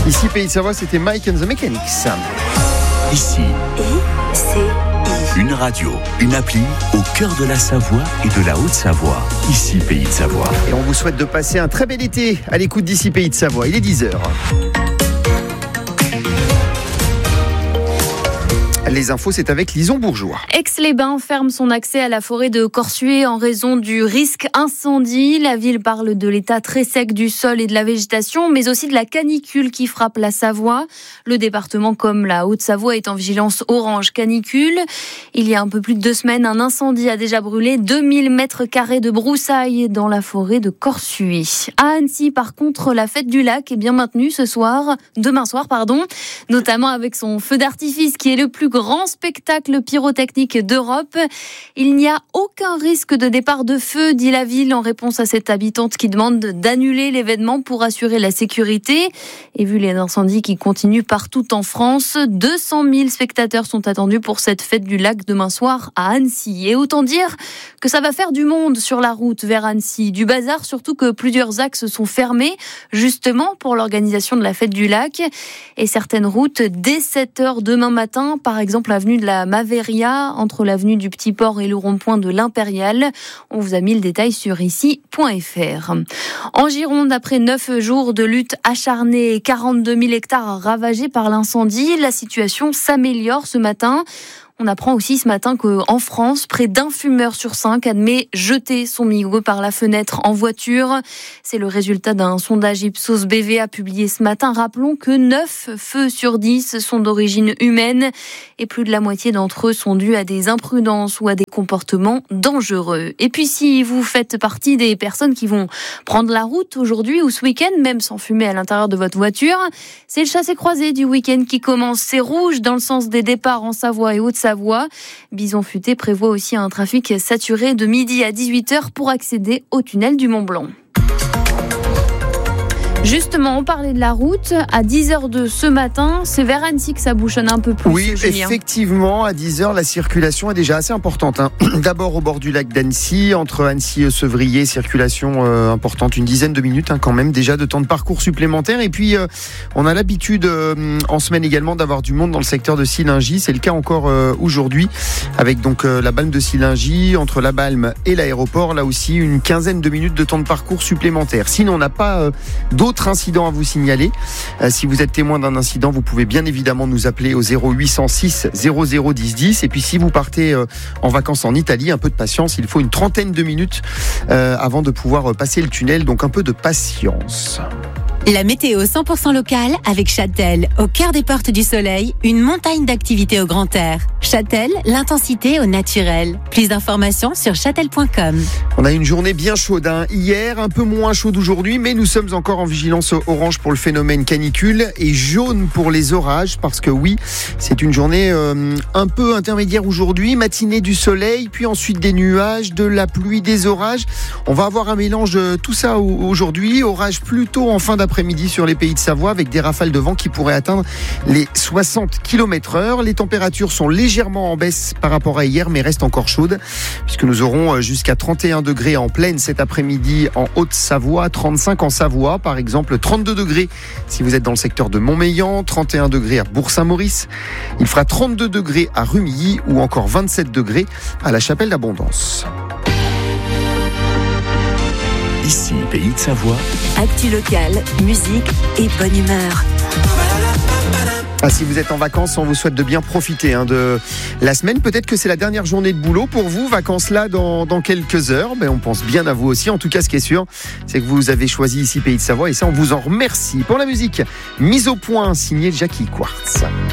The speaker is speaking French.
Ici, Pays de Savoie, c'était Mike and the Mechanics. Ici, une radio, une appli au cœur de la Savoie et de la Haute-Savoie. Ici, Pays de Savoie. Et on vous souhaite de passer un très bel été à l'écoute d'ici, Pays de Savoie. Il est 10h. Les infos, c'est avec Lison Bourgeois. Aix-les-Bains ferme son accès à la forêt de Corsuet en raison du risque incendie. La ville parle de l'état très sec du sol et de la végétation, mais aussi de la canicule qui frappe la Savoie. Le département, comme la Haute-Savoie, est en vigilance orange canicule. Il y a un peu plus de 2 semaines, un incendie a déjà brûlé 2000 mètres carrés de broussailles dans la forêt de Corsuet. À Annecy, par contre, la fête du lac est bien maintenue demain soir, notamment avec son feu d'artifice qui est le plus grand spectacle pyrotechnique d'Europe. Il n'y a aucun risque de départ de feu, dit la ville en réponse à cette habitante qui demande d'annuler l'événement pour assurer la sécurité. Et vu les incendies qui continuent partout en France, 200 000 spectateurs sont attendus pour cette fête du lac demain soir à Annecy. Et autant dire que ça va faire du monde sur la route vers Annecy. Du bazar, surtout que plusieurs axes sont fermés, justement pour l'organisation de la fête du lac. Et certaines routes, dès 7h demain matin, par exemple l'avenue de la Maveria, entre l'avenue du Petit Port et le rond-point de l'Impérial. On vous a mis le détail sur ici.fr. En Gironde, après 9 jours de lutte acharnée et 42 000 hectares ravagés par l'incendie, la situation s'améliore ce matin. On apprend aussi ce matin qu'en France, près d'1 fumeur sur 5 admet jeter son migot par la fenêtre en voiture. C'est le résultat d'un sondage Ipsos BVA publié ce matin. Rappelons que 9 feux sur 10 sont d'origine humaine et plus de la moitié d'entre eux sont dus à des imprudences ou à des comportements dangereux. Et puis si vous faites partie des personnes qui vont prendre la route aujourd'hui ou ce week-end, même sans fumer à l'intérieur de votre voiture, c'est le chassé-croisé du week-end qui commence. C'est rouge dans le sens des départs en Savoie et Haute-Savoie. Bison Futé prévoit aussi un trafic saturé de midi à 18h pour accéder au tunnel du Mont-Blanc. Justement, on parlait de la route. À 10h de ce matin, c'est vers Annecy que ça bouchonne un peu plus. Oui, Julien. Effectivement, à 10h, la circulation est déjà assez importante. D'abord au bord du lac d'Annecy, entre Annecy et Sevrier, circulation importante, une dizaine de minutes quand même, déjà de temps de parcours supplémentaire. Et puis, on a l'habitude en semaine également d'avoir du monde dans le secteur de Sillingy. C'est le cas encore aujourd'hui, avec donc la Balme de Sillingy, entre la Balme et l'aéroport. Là aussi, une quinzaine de minutes de temps de parcours supplémentaire. Sinon, on n'a pas d'autres incidents à vous signaler. Si vous êtes témoin d'un incident, vous pouvez bien évidemment nous appeler au 0806 00 10 10. Et puis si vous partez en vacances en Italie, un peu de patience, il faut une trentaine de minutes avant de pouvoir passer le tunnel, donc un peu de patience. La météo 100% locale avec Châtel, au cœur des portes du soleil, une montagne d'activités au grand air. Châtel, l'intensité au naturel. Plus d'informations sur châtel.com. On a une journée bien chaude. Hier, un peu moins chaude aujourd'hui, mais nous sommes encore en vigilance orange pour le phénomène canicule et jaune pour les orages, parce que oui, c'est une journée un peu intermédiaire aujourd'hui. Matinée du soleil, puis ensuite des nuages, de la pluie, des orages. On va avoir un mélange de tout ça aujourd'hui. Orage plutôt en fin d'après-midi sur les Pays de Savoie, avec des rafales de vent qui pourraient atteindre les 60 km/h. Les températures sont légèrement en baisse par rapport à hier, mais restent encore chaudes, puisque nous aurons jusqu'à 31 degrés en pleine cet après-midi en Haute-Savoie, 35 en Savoie, par exemple 32 degrés si vous êtes dans le secteur de Montmélian, 31 degrés à Bourg-Saint-Maurice. Il fera 32 degrés à Rumilly ou encore 27 degrés à la Chapelle d'Abondance. Ici, Pays de Savoie. Actu locale, musique et bonne humeur. Si vous êtes en vacances, on vous souhaite de bien profiter de la semaine. Peut-être que c'est la dernière journée de boulot pour vous. Vacances là dans quelques heures. On pense bien à vous aussi. En tout cas, ce qui est sûr, c'est que vous avez choisi ici Pays de Savoie. Et ça, on vous en remercie. Pour la musique, mise au point, signée Jackie Quartz.